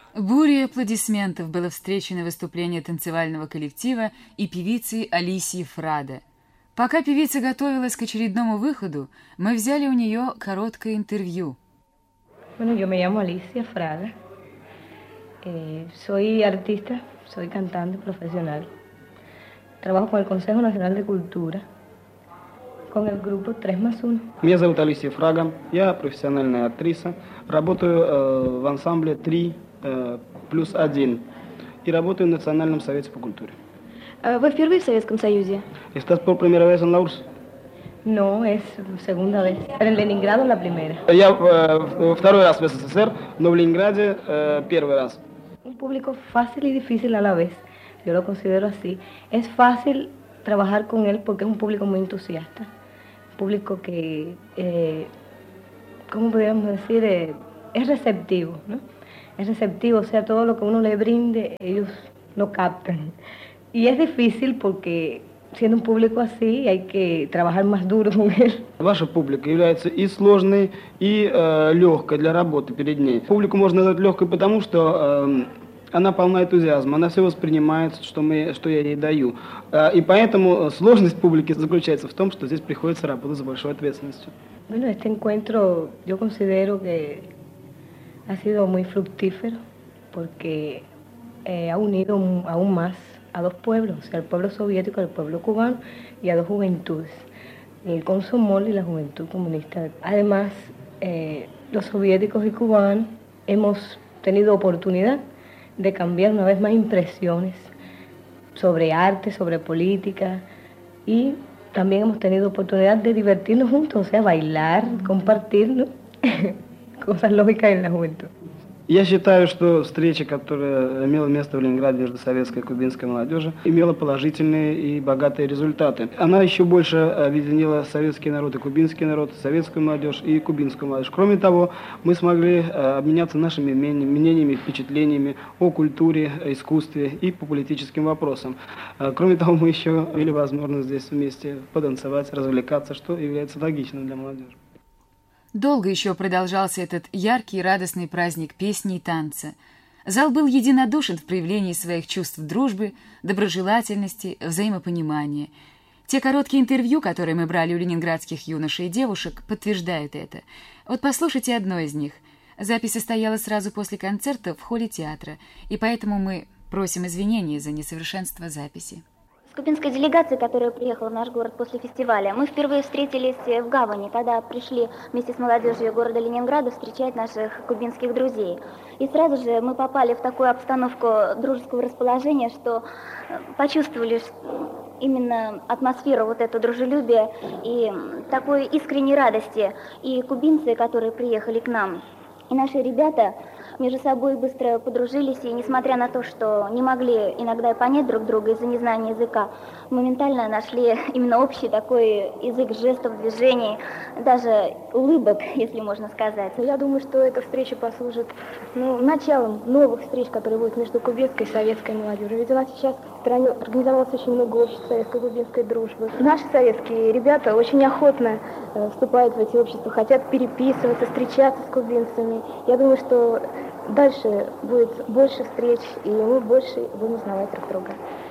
Бурей аплодисментов было встречено выступление танцевального коллектива и певицы Алисии Фрадо. Пока певица готовилась к очередному выходу, мы взяли у нее короткое интервью. Bueno, yo me llamo Alicia Fraga, soy artista, soy cantante profesional. Trabajo con el Consejo Nacional de Cultura, con el grupo 3+1. Меня зовут Алисия Фрага, я профессиональная актриса, работаю в ансамбле 3+1 и работаю в Национальном совете по культуре. ¿Вы впервые в Советском Союзе? ¿Estás por primera vez en la URSS? No, es segunda vez. Pero en Leningrado la primera. Я второй раз в СССР, но в Ленинграде первый раз. Un público fácil y difícil a la vez. Yo lo considero así. Es fácil trabajar con él porque es un público muy entusiasta. Un público que, ¿cómo podríamos decir? Es receptivo, ¿no? Es receptivo, o sea, todo lo que uno le brinde, ellos lo captan. Y es difícil porque, siendo un público así, hay que trabajar más duro con él. Ваша публика является и сложной, и легкой для работы перед ней. Публику можно назвать легкой потому, что она полна энтузиазма, она все воспринимает, что я ей даю. И поэтому сложность публики заключается в том, что здесь приходится работать с большой ответственностью. Bueno, este encuentro yo considero que ha sido muy fructífero porque ha unido aún más a dos pueblos, o sea, el pueblo soviético y el pueblo cubano, y a dos juventudes, el Komsomol y la Juventud Comunista. Además, los soviéticos y cubanos hemos tenido oportunidad de cambiar una vez más impresiones sobre arte, sobre política, y también hemos tenido oportunidad de divertirnos juntos, o sea, bailar, compartir, ¿no? Cosas lógicas en la juventud. Я считаю, что встреча, которая имела место в Ленинграде между советской и кубинской молодежью, имела положительные и богатые результаты. Она еще больше объединила советский народ и кубинский народ, советскую молодежь и кубинскую молодежь. Кроме того, мы смогли обменяться нашими мнениями, впечатлениями о культуре, искусстве и по политическим вопросам. Кроме того, мы еще имели возможность здесь вместе потанцевать, развлекаться, что является логичным для молодежи. Долго еще продолжался этот яркий и радостный праздник песни и танца. Зал был единодушен в проявлении своих чувств дружбы, доброжелательности, взаимопонимания. Те короткие интервью, которые мы брали у ленинградских юношей и девушек, подтверждают это. Вот послушайте одно из них. Запись состоялась сразу после концерта в холле театра, и поэтому мы просим извинения за несовершенство записи. С кубинской делегацией, которая приехала в наш город после фестиваля, мы впервые встретились в гавани, когда пришли вместе с молодежью города Ленинграда встречать наших кубинских друзей. И сразу же мы попали в такую обстановку дружеского расположения, что почувствовали именно атмосферу вот это дружелюбия и такой искренней радости. И кубинцы, которые приехали к нам, и наши ребята между собой быстро подружились, и несмотря на то, что не могли иногда понять друг друга из-за незнания языка, моментально нашли именно общий такой язык жестов, движений, даже улыбок, если можно сказать. Я думаю, что эта встреча послужит началом новых встреч, которые будут между кубинской и советской молодежью. Ведь у нас сейчас в стране организовалось очень много обществ советско-кубинской дружбы. Наши советские ребята очень охотно вступают в эти общества, хотят переписываться, встречаться с кубинцами. Я думаю, что дальше будет больше встреч, и мы больше будем узнавать друг друга.